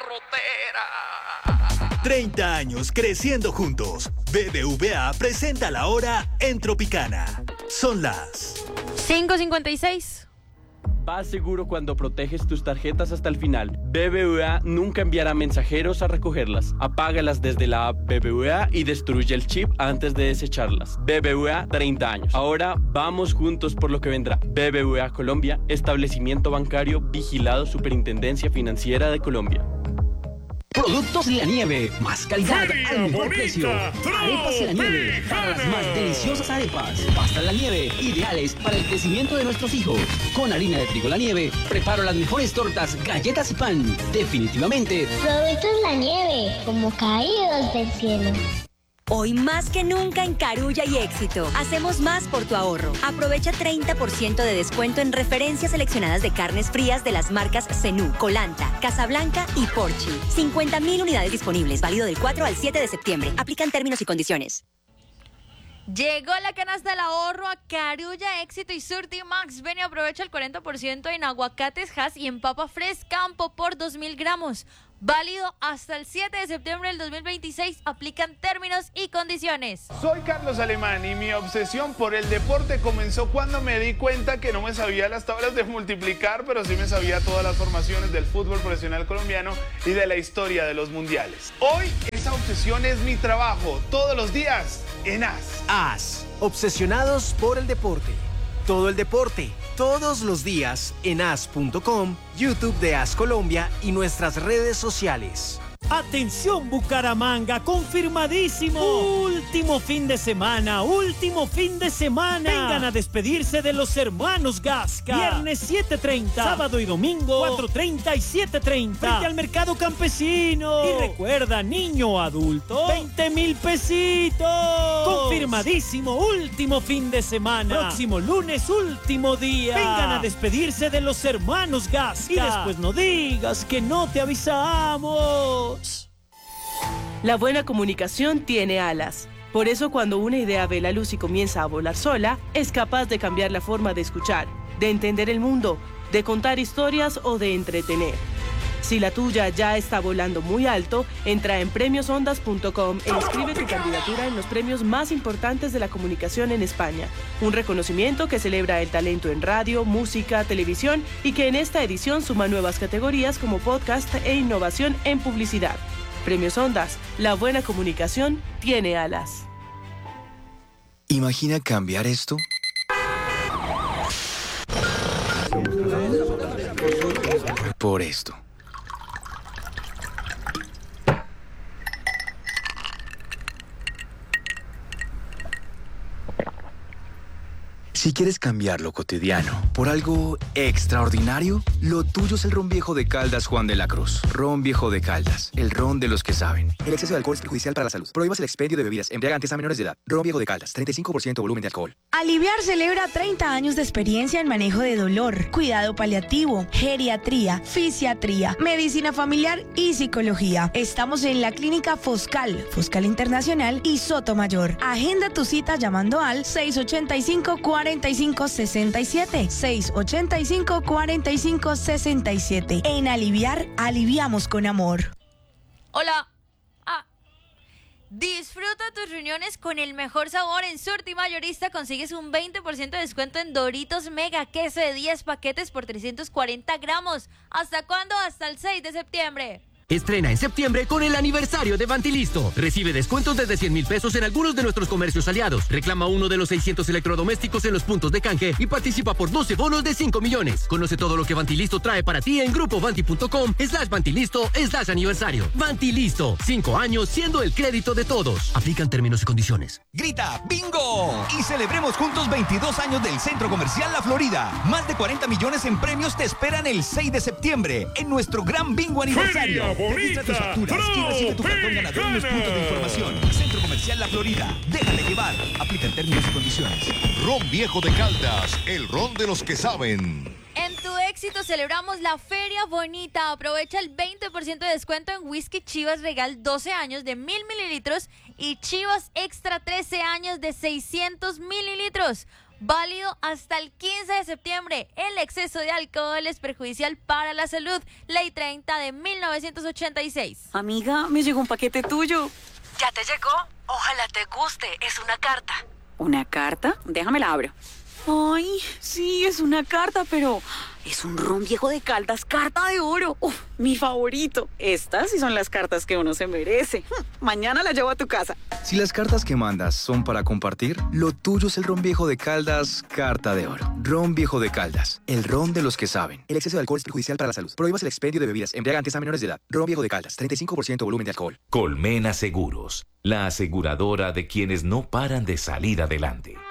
derrotera. 30 años creciendo juntos. BBVA presenta la hora en Tropicana. Son las 5:56. Vas seguro cuando proteges tus tarjetas hasta el final. BBVA nunca enviará mensajeros a recogerlas. Apágalas desde la app BBVA y destruye el chip antes de desecharlas. BBVA 30 años. Ahora vamos juntos por lo que vendrá. BBVA Colombia, establecimiento bancario vigilado Superintendencia Financiera de Colombia. Productos La Nieve, más calidad al mejor precio. Arepas La Nieve, para las más deliciosas arepas. Pasta La Nieve, ideales para el crecimiento de nuestros hijos. Con harina de trigo La Nieve, preparo las mejores tortas, galletas y pan. Definitivamente. Productos La Nieve, como caídos del cielo. Hoy más que nunca en Carulla y Éxito. Hacemos más por tu ahorro. Aprovecha 30% de descuento en referencias seleccionadas de carnes frías de las marcas Zenú, Colanta, Casablanca y Porchi. 50.000 unidades disponibles. Válido del 4 al 7 de septiembre. Aplican términos y condiciones. Llegó la canasta del ahorro a Carulla, Éxito y Surtimax. Ven y aprovecha el 40% en aguacates Hass y en papa Fresh Campo por 2.000 gramos. Válido hasta el 7 de septiembre del 2026. Aplican términos y condiciones. Soy Carlos Alemán y mi obsesión por el deporte comenzó cuando me di cuenta que no me sabía las tablas de multiplicar, pero sí me sabía todas las formaciones del fútbol profesional colombiano y de la historia de los mundiales. Hoy esa obsesión es mi trabajo, todos los días en AS. AS, obsesionados por el deporte. Todo el deporte, todos los días en as.com, YouTube de AS Colombia y nuestras redes sociales. Atención Bucaramanga, confirmadísimo. Último fin de semana. Vengan a despedirse de los hermanos Gasca. Viernes 7:30, sábado y domingo 4:30 y 7:30. Frente al mercado campesino. Y recuerda, niño o adulto, 20,000 pesitos. Confirmadísimo, último fin de semana. Próximo lunes, último día. Vengan a despedirse de los hermanos Gasca. Y después no digas que no te avisamos. La buena comunicación tiene alas. Por eso cuando una idea ve la luz y comienza a volar sola, es capaz de cambiar la forma de escuchar, de entender el mundo, de contar historias o de entretener. Si la tuya ya está volando muy alto, entra en premiosondas.com e inscribe tu candidatura en los premios más importantes de la comunicación en España. Un reconocimiento que celebra el talento en radio, música, televisión y que en esta edición suma nuevas categorías como podcast e innovación en publicidad. Premios Ondas, la buena comunicación tiene alas. ¿Imagina cambiar esto? Por esto. Si quieres cambiar lo cotidiano por algo extraordinario, lo tuyo es el ron viejo de Caldas Juan de la Cruz. Ron viejo de Caldas, el ron de los que saben. El exceso de alcohol es perjudicial para la salud. Prohíbas el expendio de bebidas embriagantes a menores de edad. Ron viejo de Caldas, 35% volumen de alcohol. Aliviar celebra 30 años de experiencia en manejo de dolor, cuidado paliativo, geriatría, fisiatría, medicina familiar y psicología. Estamos en la clínica Foscal Internacional y Sotomayor. Agenda tu cita llamando al 685-4567. 685-4567. En Aliviar, aliviamos con amor. Hola. Disfruta tus reuniones con el mejor sabor. En Surti Mayorista consigues un 20% de descuento en Doritos Mega, queso de 10 paquetes por 340 gramos. ¿Hasta cuándo? Hasta el 6 de septiembre. Estrena en septiembre con el aniversario de Vantilisto. Recibe descuentos desde 100,000 pesos en algunos de nuestros comercios aliados. Reclama uno de los 600 electrodomésticos en los puntos de canje y participa por 12 bonos de 5 millones. Conoce todo lo que Vantilisto trae para ti en grupovanti.com/Vantilisto/aniversario. Vantilisto, 5 años siendo el crédito de todos. Aplican términos y condiciones. Grita ¡Bingo! Y celebremos juntos 22 años del Centro Comercial La Florida. Más de 40 millones en premios te esperan el 6 de septiembre en nuestro gran bingo aniversario. Registra tus facturas y recibe tu cartón ganador en los puntos de información. Centro Comercial La Florida. Déjate llevar. Aplica en términos y condiciones. Ron Viejo de Caldas, el ron de los que saben. En Tu Éxito celebramos la Feria Bonita. Aprovecha el 20% de descuento en whisky Chivas Regal 12 años de 1.000 mililitros y Chivas Extra 13 años de 600 mililitros. Válido hasta el 15 de septiembre. El exceso de alcohol es perjudicial para la salud. Ley 30 de 1986. Amiga, me llegó un paquete tuyo. ¿Ya te llegó? Ojalá te guste. Es una carta. ¿Una carta? Déjame la abro. Ay, sí, es una carta, pero es un ron viejo de Caldas, carta de oro. Uf, mi favorito. Estas sí son las cartas que uno se merece. Mañana la llevo a tu casa. Si las cartas que mandas son para compartir, lo tuyo es el ron viejo de Caldas, carta de oro. Ron viejo de Caldas, el ron de los que saben. El exceso de alcohol es perjudicial para la salud. Prohíbas el expendio de bebidas embriagantes a menores de edad. Ron viejo de Caldas, 35% volumen de alcohol. Colmena Seguros, la aseguradora de quienes no paran de salir adelante.